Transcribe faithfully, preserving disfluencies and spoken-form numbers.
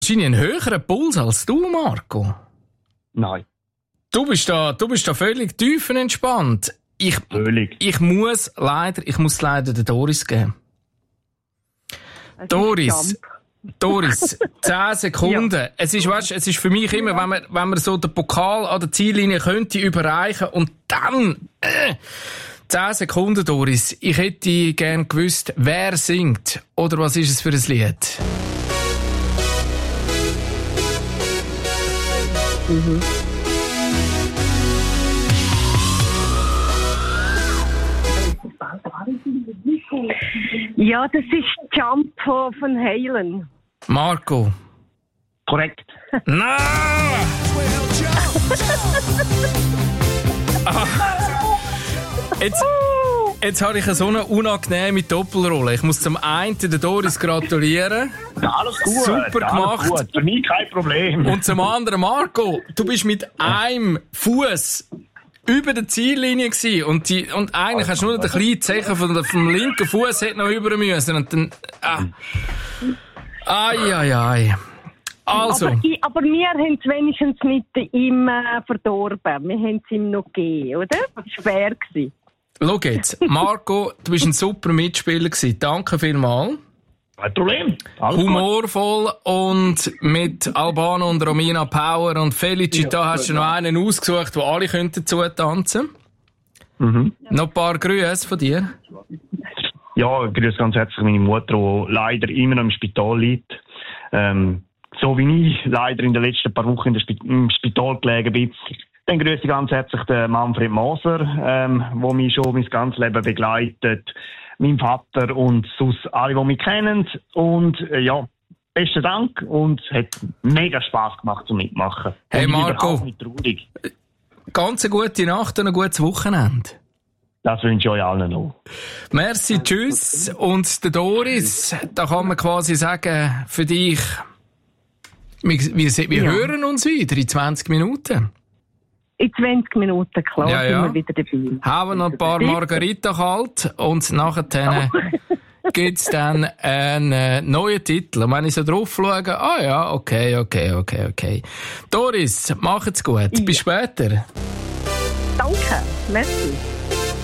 einen höheren Puls als du, Marco. Nein. Du bist da, du bist da völlig tiefenentspannt. Ich, Völlig. ich muss leider, ich muss leider der Doris geben. Es Doris, ist Doris, zehn Sekunden. Ja. Es ist, weißt, es ist für mich immer, wenn man, wenn man so den Pokal an der Ziellinie könnte überreichen und dann, äh, zehn Sekunden, Doris. Ich hätte gern gewusst, wer singt oder was ist es für ein Lied? Mhm. Ja, das ist Jump von Van Halen. Marco. Korrekt. Nein! Ah. Jetzt, jetzt habe ich so eine unangenehme Doppelrolle. Ich muss zum einen der Doris gratulieren. Alles gut. Super gemacht. Alles gut. Für mich kein Problem. Und zum anderen, Marco, du bist mit einem Fuß über der Ziellinie gewesen. Und, die, und eigentlich hast du nur den kleinen Zeichen vom, vom linken Fuß noch über müssen. Und dann, ah. Ai, ai, ai. Also. Aber, ich, aber wir haben es wenigstens mit ihm äh, verdorben. Wir haben es ihm noch gegeben, oder? Das war schwer. Schau jetzt, Marco, du bist ein super Mitspieler gewesen. Danke vielmals. Kein Problem. Alles Humorvoll gut. Und mit Albano und Romina Power und Felicita ja, hast du noch einen ausgesucht, wo alle könnten zutanzen. Mhm. Noch ein paar Grüße von dir. Ja, ich grüße ganz herzlich meine Mutter, die leider immer noch im Spital liegt. Ähm, so wie ich leider in den letzten paar Wochen in der Sp- im Spital gelegen bin. Dann grüße ich ganz herzlich den Manfred Moser, ähm, der mich schon mein ganzes Leben begleitet. Mein Vater und sonst alle, die mich kennen. Und äh, ja, besten Dank und es hat mega Spass gemacht zum Mitmachen. Hey und Marco, nicht traurig. Ganz eine gute Nacht und ein gutes Wochenende. Das wünsche ich euch allen noch. Merci, tschüss. Und der Doris, da kann man quasi sagen, für dich, wir, wir, wir ja. hören uns wieder in zwanzig Minuten. In zwanzig Minuten, klar, Ja, ja. sind wir wieder dabei. Haben noch ein paar Margarita kalt und nachher gibt's dann einen äh, neuen Titel. Und wenn ich so drauf schaue, ah ja, okay, okay, okay, okay. Doris, macht's gut. Ja. Bis später. Danke, merci.